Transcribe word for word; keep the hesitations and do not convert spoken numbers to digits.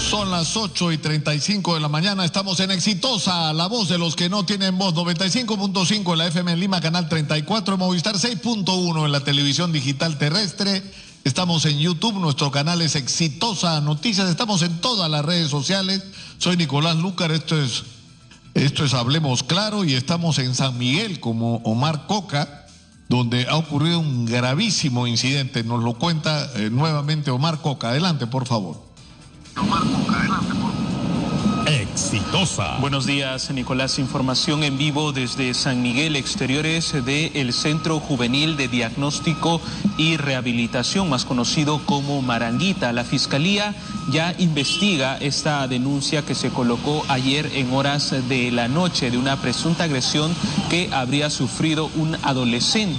Son las ocho y treinta y cinco de la mañana, estamos en Exitosa, la voz de los que no tienen voz, noventa y cinco punto cinco en la F M en Lima, canal treinta y cuatro, en Movistar seis punto uno en la televisión digital terrestre, estamos en YouTube, nuestro canal es Exitosa Noticias, estamos en todas las redes sociales, soy Nicolás Lúcar, esto es, esto es Hablemos Claro y estamos en San Miguel como Omar Coca, donde ha ocurrido un gravísimo incidente, nos lo cuenta eh, nuevamente Omar Coca, adelante por favor. Exitosa. Buenos días, Nicolás. Información en vivo desde San Miguel, exteriores del Centro Juvenil de Diagnóstico y Rehabilitación, más conocido como Maranguita. La Fiscalía ya investiga esta denuncia que se colocó ayer en horas de la noche de una presunta agresión que habría sufrido un adolescente.